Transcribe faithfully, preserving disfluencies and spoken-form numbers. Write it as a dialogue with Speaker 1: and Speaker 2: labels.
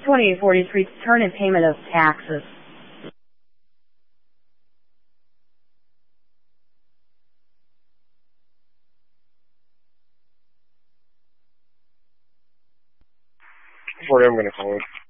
Speaker 1: twenty-eight forty-three, return and payment of taxes.
Speaker 2: forty, I'm going to call it.